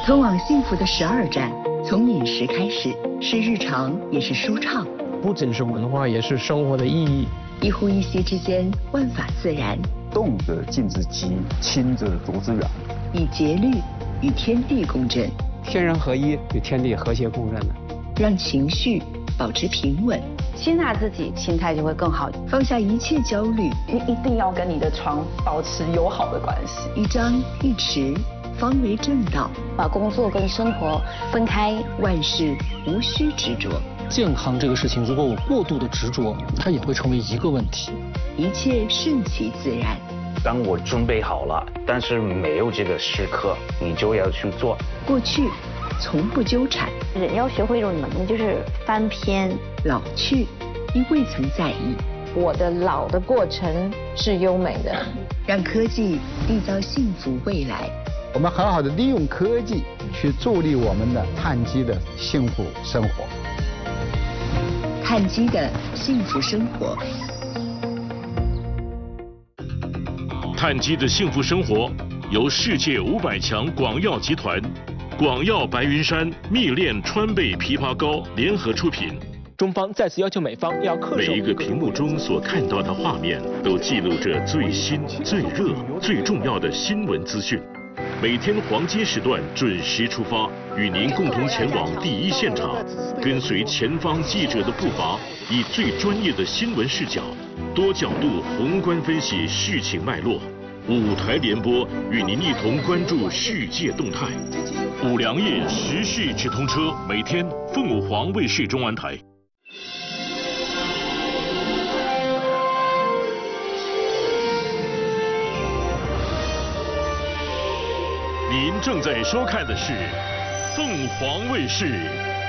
通往幸福的12站，从饮食开始，是日常也是舒畅， 不仅是文化，也是生活的意义。 一呼一吸之间，万法自然， 动则静之极，亲则逐之远， 以节律与天地共振， 天人合一，与天地和谐共振的， 让情绪保持平稳， 接纳自己，心态就会更好。 放下一切焦虑， 你一定要跟你的床保持友好的关系。 一张一弛，方为正道。 把工作跟生活分开， 万事无需执着。 健康这个事情，如果我过度的执着，它也会成为一个问题。 一切顺其自然。 当我准备好了，但是没有这个时刻，你就要去做。 过去从不纠缠， 人要学会一种能力，就是翻篇。 老去因未曾在意。 我的老的过程是优美的。 让科技缔造幸福未来。 我们很好的利用科技去助力我们的碳基的幸福生活。 碳基的幸福生活。 碳基的幸福生活由世界500强广药集团、广药白云山蜜炼川贝枇杷膏联合出品。 中方再次要求美方要恪守。 每一个屏幕中所看到的画面，都记录着最新、最热、最重要的新闻资讯。每天黄金时段准时出发，与您共同前往第一现场，跟随前方记者的步伐，以最专业的新闻视角，多角度宏观分析事情脉络。5台联播，与您一同关注世界动态。5粮液时事直通车，每天凤凰卫视中安台。您正在收看的是凤凰卫视